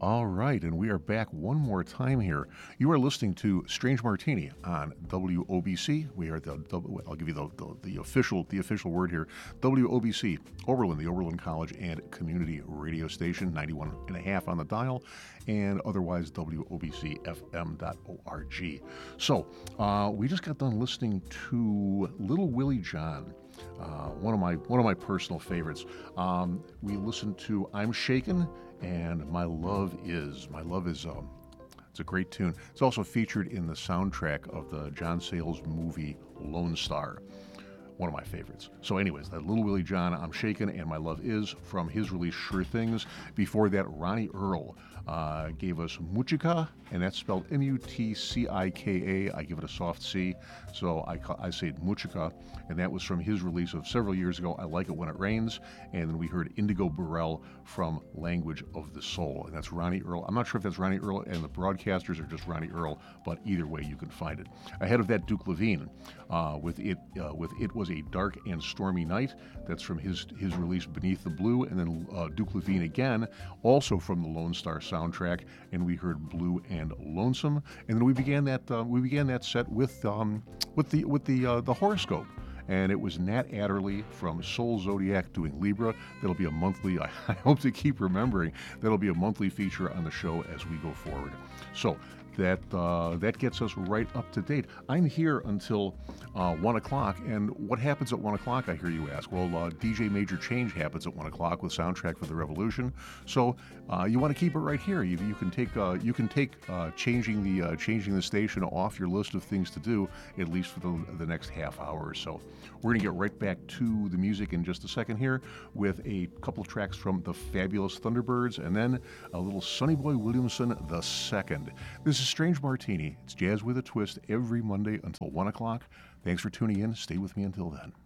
All right, and we are back one more time here. You are listening to Strange Martini on WOBC. We are at I'll give you the official word here. WOBC, Oberlin, the Oberlin College and Community Radio Station, 91.5 on the dial, and otherwise WOBCFM.org. So we just got done listening to Little Willie John. One of my personal favorites. We listened to "I'm Shaken" and "My Love Is." "My Love Is" it's a great tune. It's also featured in the soundtrack of the John Sayles movie Lone Star. One of my favorites. So anyways, that Little Willie John, "I'm Shaken" and "My Love Is" from his release Sure Things. Before that, Ronnie Earl gave us Muchika, and that's spelled Mutcika. I give it a soft C, so I say Muchika, and that was from his release of several years ago, I Like It When It Rains. And then we heard Indigo Burrell from Language of the Soul, and that's Ronnie Earl. I'm not sure if that's Ronnie Earl and the Broadcasters or just Ronnie Earl, but either way you can find it. Ahead of that, Duke Levine with It Was a Dark and Stormy Night. That's from his release Beneath the Blue. And then Duke Levine again, also from the Lone Star soundtrack, and we heard Blue and Lonesome. And then we began that set with the horoscope. And it was Nat Adderley from Soul Zodiac doing Libra. That'll be a monthly, I hope to keep remembering, that'll be a monthly feature on the show as we go forward. So that gets us right up to date. I'm here until 1 o'clock, and what happens at 1 o'clock, I hear you ask? Well, DJ Major Change happens at 1 o'clock with Soundtrack for the Revolution. So you want to keep it right here. You can take changing the station off your list of things to do, at least for the next half hour or so. We're going to get right back to the music in just a second here with a couple of tracks from the Fabulous Thunderbirds, and then a little Sonny Boy Williamson II. This is Strange Martini. It's jazz with a twist every Monday until 1 o'clock. Thanks for tuning in. Stay with me until then.